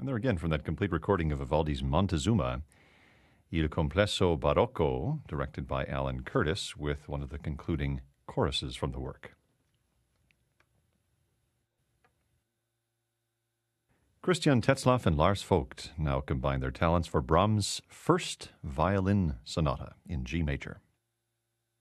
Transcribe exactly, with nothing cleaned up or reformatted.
And there again from that complete recording of Vivaldi's Montezuma, Il Complesso Barocco, directed by Alan Curtis, with one of the concluding choruses from the work. Christian Tetzlaff and Lars Vogt now combine their talents for Brahms' first violin sonata in G major.